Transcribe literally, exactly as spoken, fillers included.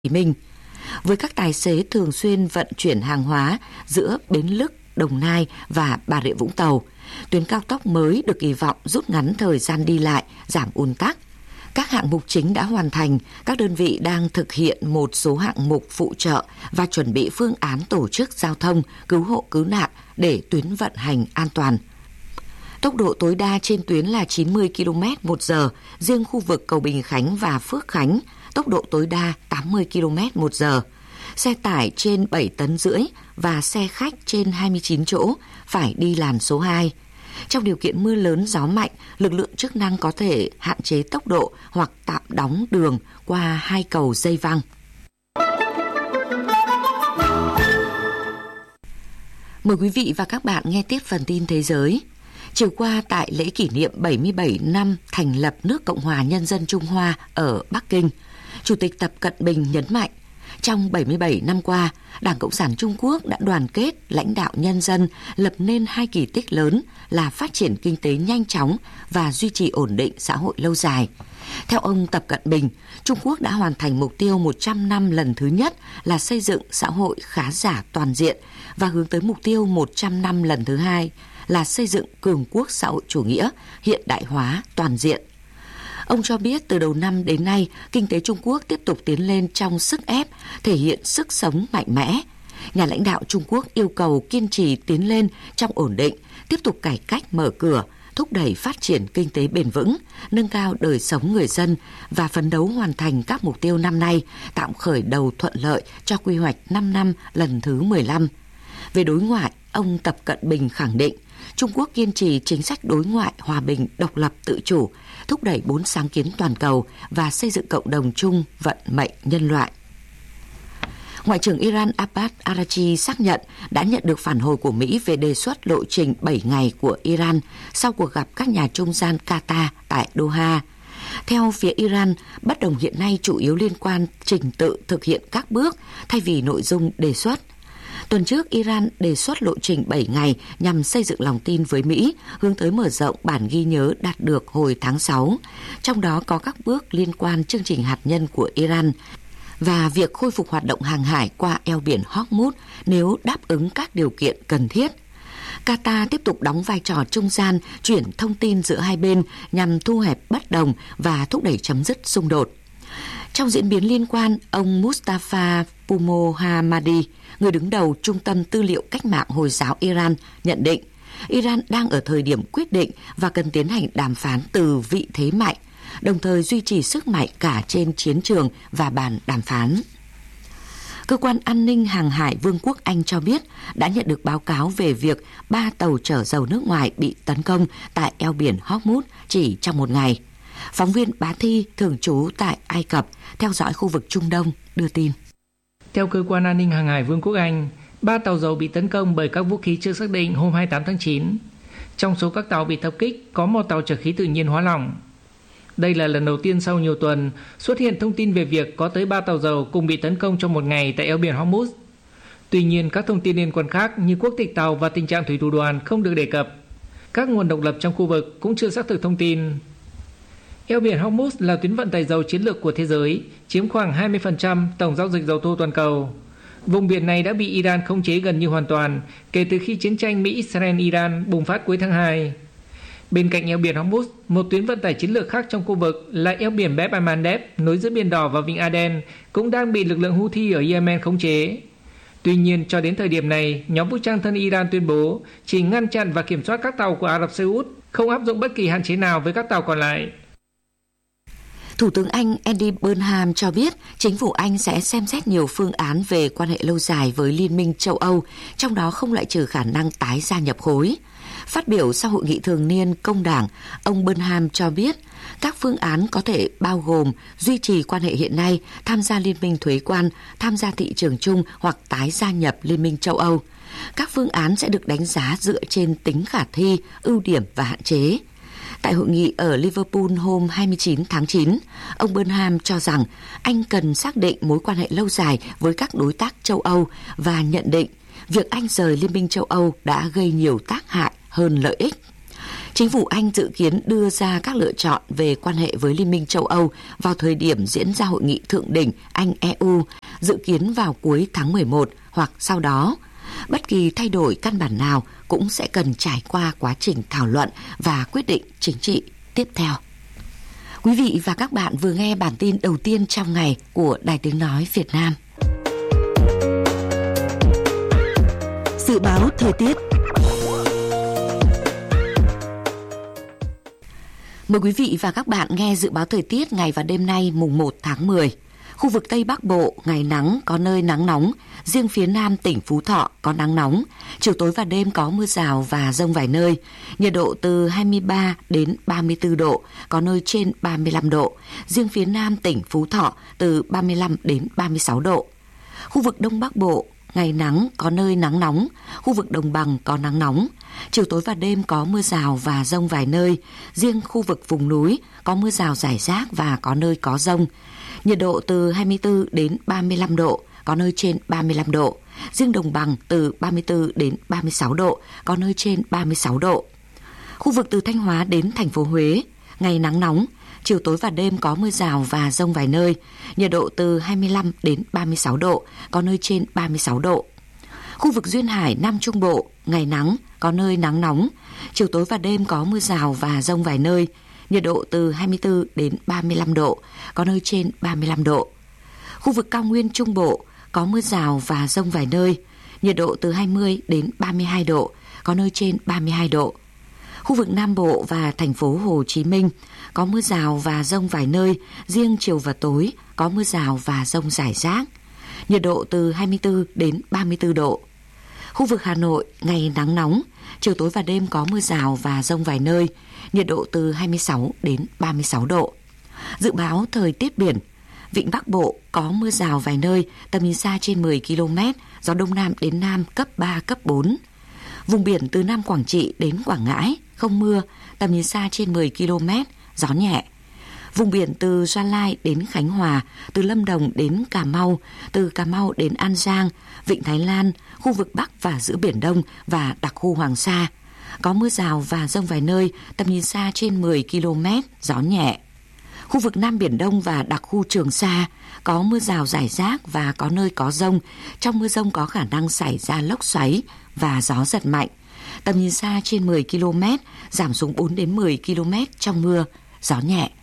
Minh. Với các tài xế thường xuyên vận chuyển hàng hóa giữa Bến Lức, Đồng Nai và Bà Rịa Vũng Tàu, tuyến cao tốc mới được kỳ vọng rút ngắn thời gian đi lại, giảm ùn tắc. Các hạng mục chính đã hoàn thành, các đơn vị đang thực hiện một số hạng mục phụ trợ và chuẩn bị phương án tổ chức giao thông, cứu hộ cứu nạn để tuyến vận hành an toàn. Tốc độ tối đa trên tuyến là chín mươi ki lô mét một giờ, riêng khu vực cầu Bình Khánh và Phước Khánh, tốc độ tối đa tám mươi ki lô mét một giờ. Xe tải trên bảy tấn rưỡi và xe khách trên hai mươi chín chỗ phải đi làn số hai. Trong điều kiện mưa lớn, gió mạnh, lực lượng chức năng có thể hạn chế tốc độ hoặc tạm đóng đường qua hai cầu dây văng. Mời quý vị và các bạn nghe tiếp phần tin thế giới. Chiều qua tại lễ kỷ niệm bảy mươi bảy năm thành lập nước Cộng hòa Nhân dân Trung Hoa ở Bắc Kinh, Chủ tịch Tập Cận Bình nhấn mạnh, trong bảy mươi bảy năm qua, Đảng Cộng sản Trung Quốc đã đoàn kết, lãnh đạo nhân dân, lập nên hai kỳ tích lớn là phát triển kinh tế nhanh chóng và duy trì ổn định xã hội lâu dài. Theo ông Tập Cận Bình, Trung Quốc đã hoàn thành mục tiêu một trăm năm lần thứ nhất là xây dựng xã hội khá giả toàn diện và hướng tới mục tiêu một trăm năm lần thứ hai là xây dựng cường quốc xã hội chủ nghĩa, hiện đại hóa toàn diện. Ông cho biết từ đầu năm đến nay, kinh tế Trung Quốc tiếp tục tiến lên trong sức ép, thể hiện sức sống mạnh mẽ. Nhà lãnh đạo Trung Quốc yêu cầu kiên trì tiến lên trong ổn định, tiếp tục cải cách mở cửa, thúc đẩy phát triển kinh tế bền vững, nâng cao đời sống người dân và phấn đấu hoàn thành các mục tiêu năm nay, tạo khởi đầu thuận lợi cho quy hoạch năm năm lần thứ mười lăm. Về đối ngoại, ông Tập Cận Bình khẳng định Trung Quốc kiên trì chính sách đối ngoại hòa bình, độc lập, tự chủ, thúc đẩy bốn sáng kiến toàn cầu và xây dựng cộng đồng chung vận mệnh nhân loại. Ngoại trưởng Iran Abbas Araghchi xác nhận đã nhận được phản hồi của Mỹ về đề xuất lộ trình bảy ngày của Iran sau cuộc gặp các nhà trung gian Qatar tại Doha. Theo phía Iran, bất đồng hiện nay chủ yếu liên quan trình tự thực hiện các bước thay vì nội dung đề xuất. Tuần trước, Iran đề xuất lộ trình bảy ngày nhằm xây dựng lòng tin với Mỹ, hướng tới mở rộng bản ghi nhớ đạt được hồi tháng sáu. Trong đó có các bước liên quan chương trình hạt nhân của Iran và việc khôi phục hoạt động hàng hải qua eo biển Hormuz nếu đáp ứng các điều kiện cần thiết. Qatar tiếp tục đóng vai trò trung gian, chuyển thông tin giữa hai bên nhằm thu hẹp bất đồng và thúc đẩy chấm dứt xung đột. Trong diễn biến liên quan, ông Mustafa Pomohammadi, người đứng đầu Trung tâm Tư liệu Cách mạng Hồi giáo Iran, nhận định Iran đang ở thời điểm quyết định và cần tiến hành đàm phán từ vị thế mạnh, đồng thời duy trì sức mạnh cả trên chiến trường và bàn đàm phán. Cơ quan an ninh hàng hải Vương quốc Anh cho biết đã nhận được báo cáo về việc ba tàu chở dầu nước ngoài bị tấn công tại eo biển Hormuz chỉ trong một ngày. Phóng viên Bá Thi thường trú tại Ai Cập theo dõi khu vực Trung Đông đưa tin. Theo cơ quan an ninh hàng hải Vương quốc Anh, ba tàu dầu bị tấn công bởi các vũ khí chưa xác định hôm hai mươi tám tháng chín. Trong số các tàu bị tập kích có một tàu chở khí tự nhiên hóa lỏng. Đây là lần đầu tiên sau nhiều tuần xuất hiện thông tin về việc có tới ba tàu dầu cùng bị tấn công trong một ngày tại eo biển Hormuz. Tuy nhiên, các thông tin liên quan khác như quốc tịch tàu và tình trạng thủy thủ đoàn không được đề cập. Các nguồn độc lập trong khu vực cũng chưa xác thực thông tin. Eo biển Hormuz là tuyến vận tải dầu chiến lược của thế giới, chiếm khoảng hai mươi phần trăm tổng giao dịch dầu thô toàn cầu. Vùng biển này đã bị Iran khống chế gần như hoàn toàn kể từ khi chiến tranh Mỹ-Israel-Iran bùng phát cuối tháng hai. Bên cạnh eo biển Hormuz, một tuyến vận tải chiến lược khác trong khu vực là eo biển Bab el-Mandeb nối giữa Biển Đỏ và Vịnh Aden cũng đang bị lực lượng Houthi ở Yemen khống chế. Tuy nhiên, cho đến thời điểm này, nhóm vũ trang thân Iran tuyên bố chỉ ngăn chặn và kiểm soát các tàu của Ả Rập Xê Út, không áp dụng bất kỳ hạn chế nào với các tàu còn lại. Thủ tướng Anh Andy Burnham cho biết chính phủ Anh sẽ xem xét nhiều phương án về quan hệ lâu dài với Liên minh châu Âu, trong đó không loại trừ khả năng tái gia nhập khối. Phát biểu sau hội nghị thường niên Công đảng, ông Burnham cho biết các phương án có thể bao gồm duy trì quan hệ hiện nay, tham gia Liên minh thuế quan, tham gia thị trường chung hoặc tái gia nhập Liên minh châu Âu. Các phương án sẽ được đánh giá dựa trên tính khả thi, ưu điểm và hạn chế. Tại hội nghị ở Liverpool hôm hai mươi chín tháng chín, ông Burnham cho rằng Anh cần xác định mối quan hệ lâu dài với các đối tác châu Âu và nhận định việc Anh rời Liên minh châu Âu đã gây nhiều tác hại hơn lợi ích. Chính phủ Anh dự kiến đưa ra các lựa chọn về quan hệ với Liên minh châu Âu vào thời điểm diễn ra hội nghị thượng đỉnh Anh-e u, dự kiến vào cuối tháng mười một hoặc sau đó. Bất kỳ thay đổi căn bản nào cũng sẽ cần trải qua quá trình thảo luận và quyết định chính trị tiếp theo. Quý vị và các bạn vừa nghe bản tin đầu tiên trong ngày của Đài Tiếng Nói Việt Nam. Dự báo thời tiết. Mời quý vị và các bạn nghe dự báo thời tiết ngày và đêm nay mùng một tháng mười. Khu vực Tây Bắc Bộ, ngày nắng, có nơi nắng nóng. Riêng phía Nam tỉnh Phú Thọ có nắng nóng. Chiều tối và đêm có mưa rào và dông vài nơi. Nhiệt độ từ hai mươi ba đến ba mươi tư độ, có nơi trên ba mươi lăm độ. Riêng phía Nam tỉnh Phú Thọ từ ba mươi lăm đến ba mươi sáu độ. Khu vực Đông Bắc Bộ, ngày nắng, có nơi nắng nóng. Khu vực Đồng Bằng có nắng nóng. Chiều tối và đêm có mưa rào và dông vài nơi. Riêng khu vực vùng núi có mưa rào rải rác và có nơi có dông. Nhiệt độ từ hai mươi tư đến ba mươi lăm độ, có nơi trên ba mươi lăm độ. Riêng Đồng Bằng từ ba mươi tư đến ba mươi sáu độ, có nơi trên ba mươi sáu độ. Khu vực từ Thanh Hóa đến thành phố Huế, ngày nắng nóng. Chiều tối và đêm có mưa rào và dông vài nơi. Nhiệt độ từ hai mươi lăm đến ba mươi sáu độ, có nơi trên ba mươi sáu độ. Khu vực Duyên Hải Nam Trung Bộ, ngày nắng, có nơi nắng nóng. Chiều tối và đêm có mưa rào và dông vài nơi. Nhiệt độ từ hai mươi tư đến ba mươi lăm độ, có nơi trên ba mươi lăm độ. Khu vực Cao Nguyên Trung Bộ có mưa rào và dông vài nơi. Nhiệt độ từ hai mươi đến ba mươi hai độ, có nơi trên ba mươi hai độ. Khu vực Nam Bộ và thành phố Hồ Chí Minh có mưa rào và dông vài nơi, riêng chiều và tối có mưa rào và dông rải rác. Nhiệt độ từ hai mươi tư đến ba mươi tư độ. Khu vực Hà Nội, ngày nắng nóng, chiều tối và đêm có mưa rào và dông vài nơi, nhiệt độ từ hai mươi sáu đến ba mươi sáu độ. Dự báo thời tiết biển, Vịnh Bắc Bộ có mưa rào vài nơi, tầm nhìn xa trên mười ki lô mét, gió Đông Nam đến Nam cấp ba, cấp bốn. Vùng biển từ Nam Quảng Trị đến Quảng Ngãi, không mưa, tầm nhìn xa trên mười ki lô mét, gió nhẹ. Vùng biển từ Gia Lai đến Khánh Hòa, từ Lâm Đồng đến Cà Mau, từ Cà Mau đến An Giang, Vịnh Thái Lan, khu vực Bắc và giữa Biển Đông và đặc khu Hoàng Sa. Có mưa rào và dông vài nơi, tầm nhìn xa trên mười ki lô mét, gió nhẹ. Khu vực Nam Biển Đông và đặc khu Trường Sa có mưa rào rải rác và có nơi có dông. Trong mưa dông có khả năng xảy ra lốc xoáy và gió giật mạnh. Tầm nhìn xa trên mười ki lô mét, giảm xuống bốn đến mười ki lô mét trong mưa, gió nhẹ.